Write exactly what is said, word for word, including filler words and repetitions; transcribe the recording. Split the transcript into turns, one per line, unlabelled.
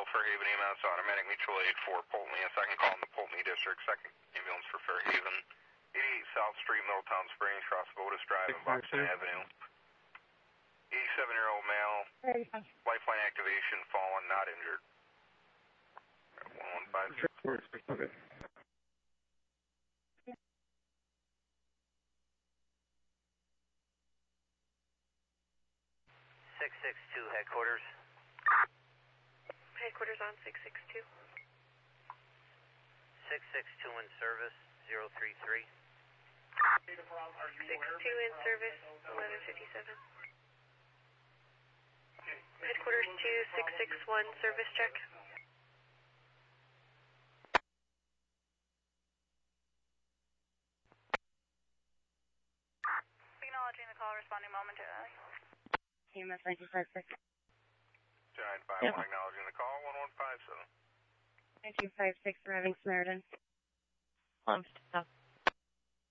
Fairhaven E M S, automatic mutual aid for Polteny, a second call in the Polteny District, second ambulance for Fairhaven, eighty-eight South Street, Middletown Springs, cross Botus Drive and Buxton Avenue. eighty-seven-year-old male, lifeline activation, fallen, not injured. one one five.
Okay.
six six two, headquarters.
Headquarters on six six two.
six six two in service, zero three three.
six two in service, eleven fifty-seven. Headquarters two six six one, service check.
Acknowledging the call, responding momentarily.
E M S nine two five six.
nine five one, acknowledging the call, one one five seven.
nine two five six, arriving Samaritan. Plum, stop.